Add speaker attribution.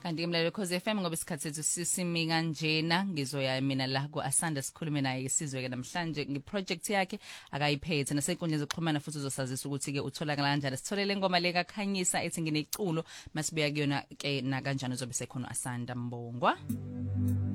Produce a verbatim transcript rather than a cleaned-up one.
Speaker 1: Kanti mlalelo Khosi F M ngoba isikhathi sethu sisimi kanjena ngizoya mina la ku-Asanda sikhulume naye isizwe ke namhlanje ngeproject yakhe akayiphethe nasenkundleni zokuxhumana futhi uzosazisa ukuthi ke utholakala kanjani. Sitholele ingoma le kaKhanyisa ethi ngineculo masibuya kuyona ke na kanjani uzobe sekhona Asanda Mbongwa.